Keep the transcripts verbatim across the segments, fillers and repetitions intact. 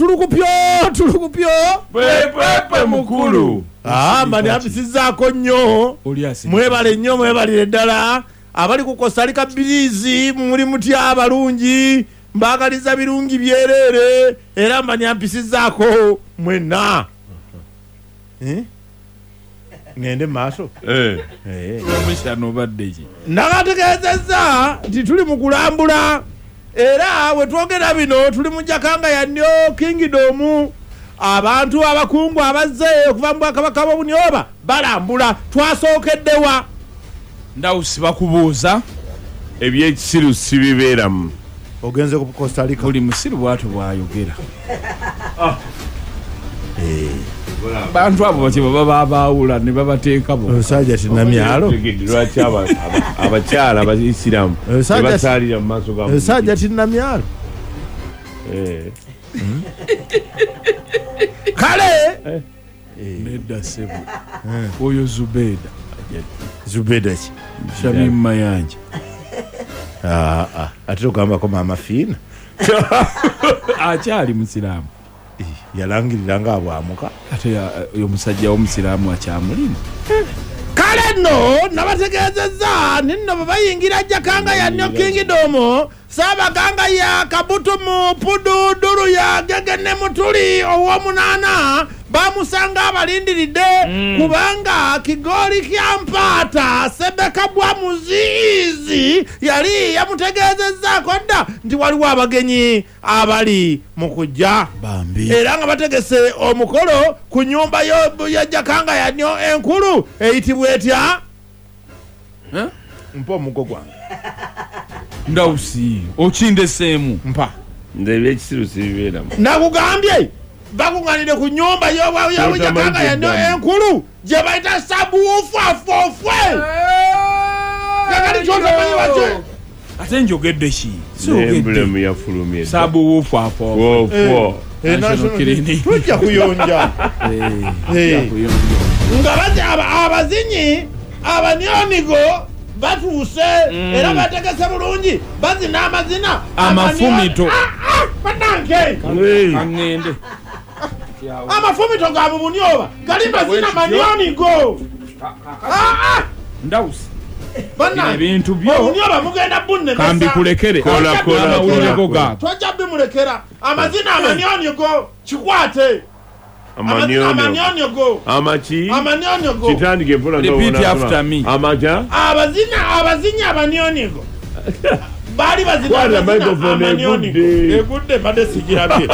tulukupyo tulukupyo pepepe mukulu. Ah mani abisizaako nnyo. Mwebale nnyo mwebalire ddala. Abali ku Kostalika Bilizi muri mutya abalungi mbagaliza birungi byerere era mani abisizaako mwena. Eh? Ngende maso. Eh. Eh. Omishano baddeji. Nagategezeza nti tuli mu kulambula. Era we twogera bino tuli mu Jakanga ya New Kingdom. Abantu abakungu abazze okuva mu Bwakabaka bw'Obunyoba balambula twasookeddewa. Ndawusi bakubuuza ebyekisiru sibibeeramu. Ogenze ku Kostalika. Buli musiru bwatu bwayogera. Ah. Eh. Bantu abo baki baba babaawula ne babateeka bo. Osajja tinamyalo. Lwaki abakyala abaisiramu basalira mu maaso ga osajja tinamyalo. Eh. Kale nedda sebo oyo Zubeda Zubeda ki Shamim Mayanja. Ah ah ate ogamba ko mama fina akyali musiraamu yalangirira nga abwamuka ate oyo musajja w'omusiraamu akyamulina. Kale no nabategezeza ninno babayingira Jakanga ya New Kingdom Sabaganga ya Kabutu mu Pudu Duru ya Gegene Mutuli owomunana bamusanga abalindiridde mm. kubanga kigoli kyampata Sebeka bwa muzizi yali yamutegezeza kodda ndi waliwo abagenyi abali mukujja bambi era nga bategese omukolo ku nyumba yo ya Jakanga ya New enkulu eyitibwa etya eh mpo mugo gwange ndawusi okindeseemu mpa ndebe ekisiru sibibeeramu. Nakugambye bakunganire ku nyumba yo Jakanga ya New enkulu gye bayita sabuufa fofwe kakati kyotamanyi waki ate njogedde ki emblemu yafulumye sabuufu afo wofwo tujja kuyonja nga bati abazinyi abanyonigo batuuse era bategese bulungi bazina amazina amafumito bananke angende amafumito ga mu Bunyoba gali mazina manyonigo ndawusi bana ebintu byo Bunyoba mugenda bunne kambi kulekere kola kola kola twajja bimulekera amazina amanyonigo kikwate amanyonyo amachi amanyonyo kitandike mpola ndo repeat after me amaja abazina abazinya abanyonyo bali bazina kwala microphone egudde egudde bade sigirabye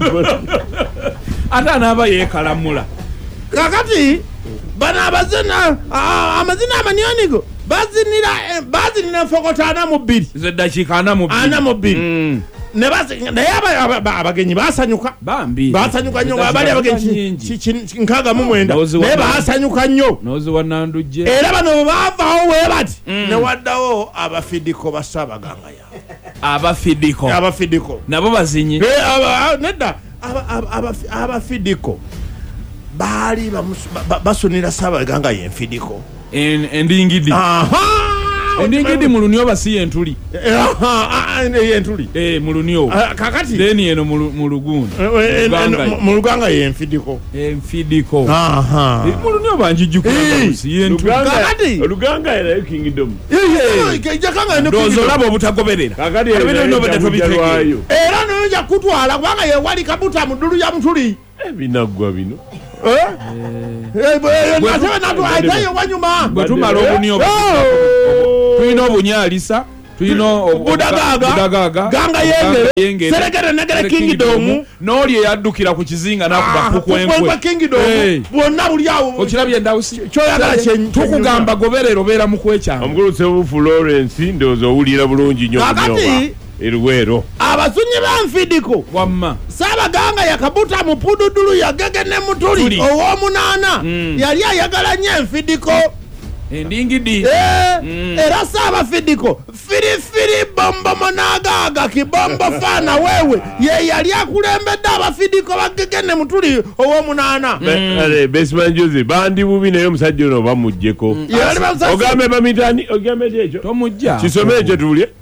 ata naba yekalamula kakati bana abazina amazina amanyonyo bazinira bazinira fokotana mu bbiri ze dakika ana mu bbiri ana mu bbiri ne basi naye abagenyi basanyuka bambi basanyuka nnyo abali abagenyi nkaga mu mwenda naye basanyuka nnyo nozi wanandujje era bano baavaawo we bati ne waddawo abafidiko basabaganga ya abafidiko abafidiko nabo bazinyi nedda abafidiko baali basunira sabaganga yenfidiko endingidi endingidi mu Lunyoba si yentuli yentuli eh mu Lunyoba kakati deni eno mu Lugundu mu Luganga yenfidiko enfidiko aha mu Lunyoba njijukira si yentuli kakati Luganga era Kingdom eh Jakanga eno dozo labo obutagoberera kakati ebino bino tobitegeera era noja kutwala kubanga ye wali Kabuta mu Dulu ya Mutuli binagwa bino eh eh natwe natu aitayo wanyuma batumala Obunyoba tuyina obunyalisa tuyina budagaga budagaga ganga yengere serekere negere Kingdom noli yaddukira ku kizinga nakuba kukwenkwe Kingdom bonna buli awo okirabye ndawusi kyoyagala kyenyi tukugamba goberero beera mu kwekyanga omuguluse bu Florence ndozo owulira bulungi nnyo Bunyoba Erwero abazunyi b'enfidiko wamma Sabaganga ya Kabuta mu Pudu Dulu ya Gegene Mutuli owomunana yali ayagala nnyo enfidiko endingidi era saba fidiko firi firi bombo monagaga kibombo fana wewe ye yali akulembedde abafidiko bagegene Mutuli owomunana ale Besman Jose bandi bubi nayo musajja ono bamujjeko ogambe bamitani ogambe ekyo tomujja kisome ekyo tulye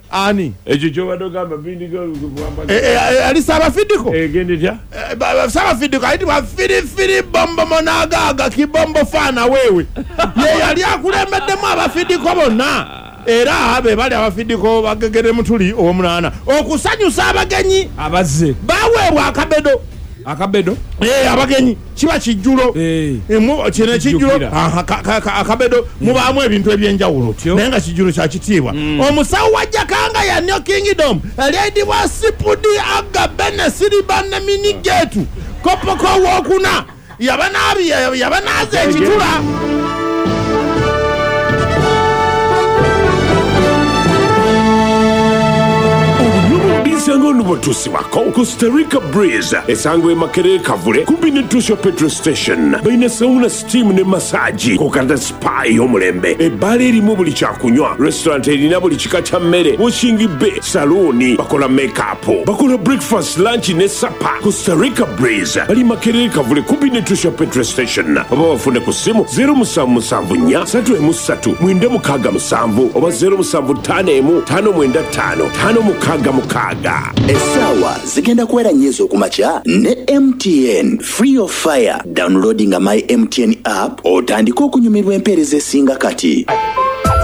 ani ekyo kyobadogamba bindigo ali Ssaabafidiko egende tya Ssaabafidiko ayitibwa firifiri bombo monagaaga kibombo faana weewe ye yali akulembeddemu abafidiko bonna era be bali abafidiko bagegere mutuli ow'omunaana okusanyusa abagenyi abazze baweebwa akabedo akabedo eh abagenyi kiba kijjulo eh mu kine kijjulo akabedo mubaamu ebintu ebyenjawulo naye nga kijjulo kya kitiibwa omusawo wa Jakanga ya New Kingdom aliyedibwa Sipudi Aga Benesiribanne Minigetu kopoko wokuna yabanabi yabanaze ekitula Isango nubotusi wako Costa Rica Breeze esango e Makerere Kavule kumbi ne Tusho Petrol Station baina sauna steam ne massage kokanda spa y'omulembe ebbala erimu buli kyakunywa restaurant erina buli kika kya mmere washing bay saloni bakola make-up bakola breakfast lunch ne supper Costa Rica Breeze bali Makerere Kavule kumbi ne Tusho Petrol Station oba bafune ku simu zero seven seven four three three three mwenda mukaga musanvu oba zero seven five five tano mwenda tano tano mukaga mukaga. Esawa zigenda kwera nyezo kumacha ne M T N free of fire downloading my M T N app otandika okunyumirwa empeereza esinga kati.